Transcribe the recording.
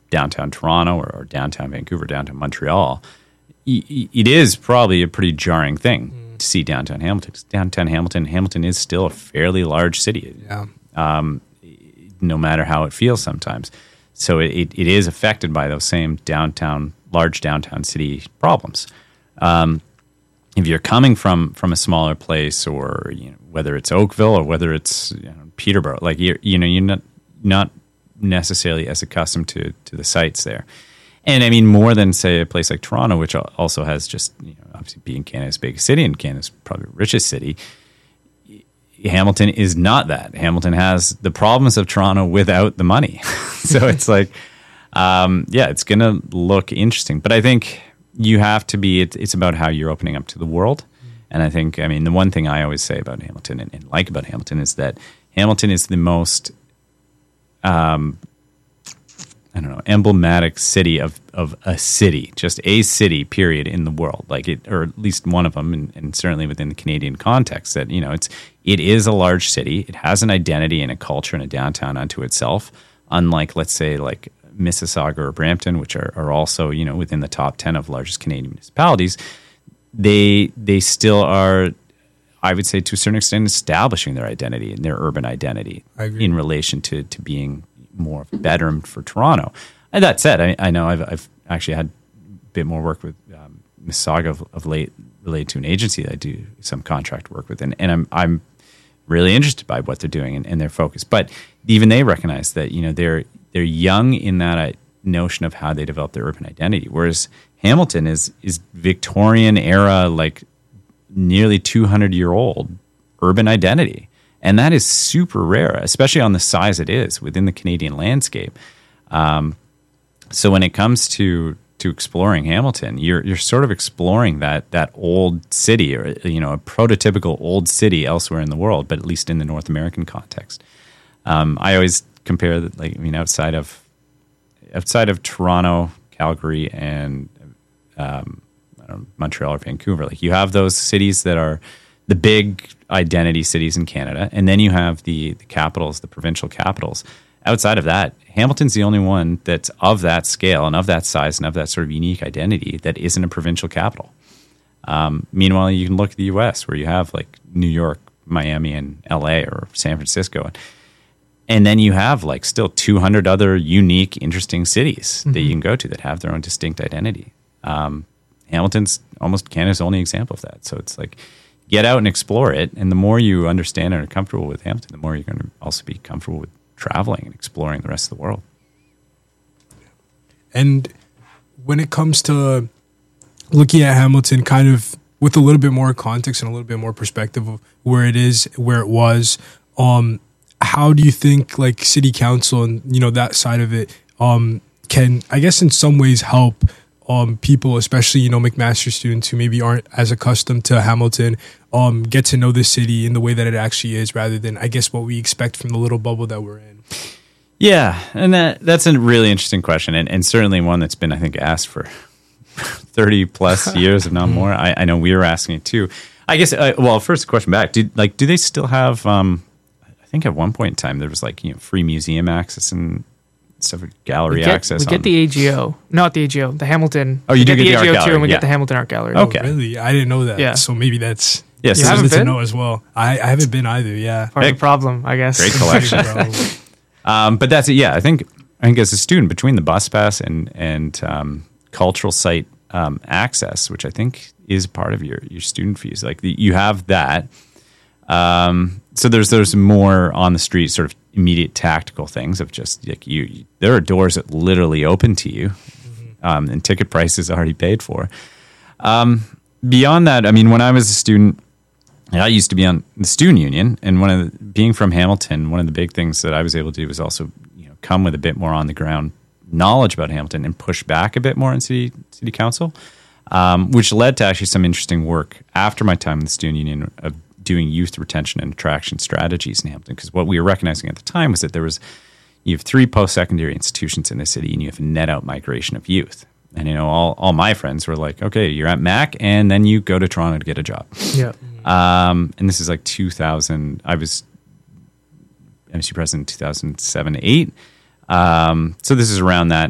downtown Toronto or downtown Vancouver, downtown Montreal, it is probably a pretty jarring thing to see downtown Hamilton. Downtown Hamilton is still a fairly large city, no matter how it feels sometimes. So it is affected by those same large downtown city problems. If you're coming from a smaller place, or whether it's Oakville or whether it's Peterborough, like you're not necessarily as accustomed to the sites there. And I mean, more than say a place like Toronto, which also has just obviously being Canada's biggest city and Canada's probably richest city. Hamilton is not that. Hamilton has the problems of Toronto without the money. So it's like, it's going to look interesting. But I think you have to be, it's about how you're opening up to the world. And I think, the one thing I always say about Hamilton and like about Hamilton is that Hamilton is the most, emblematic city of a city, just a city, period, in the world, or at least one of them, and certainly within the Canadian context, that it is a large city. It has an identity and a culture and a downtown unto itself. Unlike, let's say, like Mississauga or Brampton, which are also within the top 10 of largest Canadian municipalities, they still are, I would say, to a certain extent, establishing their identity and their urban identity in relation to being more better for Toronto. And that said, I know I've actually had a bit more work with Mississauga of late, related to an agency that I do some contract work with, and I'm really interested by what they're doing and their focus. But even they recognize that they're young in that notion of how they develop their urban identity, whereas Hamilton is Victorian era, like nearly 200-year-old urban identity. And that is super rare, especially on the size it is within the Canadian landscape. So when it comes to exploring Hamilton, you're sort of exploring that old city, or a prototypical old city elsewhere in the world, but at least in the North American context. I always compare that, outside of Toronto, Calgary, and Montreal or Vancouver, you have those cities that are the big identity cities in Canada, and then you have the capitals, the provincial capitals. Outside of that, Hamilton's the only one that's of that scale and of that size and of that sort of unique identity that isn't a provincial capital. Meanwhile, you can look at the U.S., where you have like New York, Miami, and L.A. or San Francisco, and then you have still 200 other unique, interesting cities that you can go to that have their own distinct identity. Hamilton's almost Canada's only example of that. So it's like, get out and explore it, and the more you understand and are comfortable with Hamilton, the more you're going to also be comfortable with traveling and exploring the rest of the world. And when it comes to looking at Hamilton kind of with a little bit more context and a little bit more perspective of where it is, where it was, how do you think city council and that side of it can, I guess, in some ways help people, especially McMaster students who maybe aren't as accustomed to Hamilton, get to know the city in the way that it actually is, rather than, I guess, what we expect from the little bubble that we're in? Yeah, and that's a really interesting question, and certainly one that's been, I think, asked for 30 plus years, if not more. I know we were asking it too. I guess. First question back: do they still have? I think at one point in time there was free museum access and stuff, gallery access. We get the AGO, not the AGO, the Hamilton. Oh, you do get the AGO art gallery, too, and we get the Hamilton Art Gallery. Okay, really, I didn't know that. Yeah. So maybe that's yes. You haven't good been? to know as well. I haven't been either. Yeah, Part of the problem, I guess. Great collection. But that's it. Yeah, I think as a student, between the bus pass and cultural site access, which I think is part of your student fees, you have that. So there's more on the street sort of immediate tactical things of just there are doors that literally open to you, and ticket prices already paid for. Beyond that, when I was a student, I used to be on the student union, and being from Hamilton, one of the big things that I was able to do was also come with a bit more on the ground knowledge about Hamilton and push back a bit more in city council, which led to actually some interesting work after my time in the student union of doing youth retention and attraction strategies in Hamilton. Because what we were recognizing at the time was that you have 3 post-secondary institutions in the city, and you have a net out migration of youth. And all my friends were like, okay, you're at Mac, and then you go to Toronto to get a job. Yeah. And this is 2000. I was MC president in 2007-8. So this is around that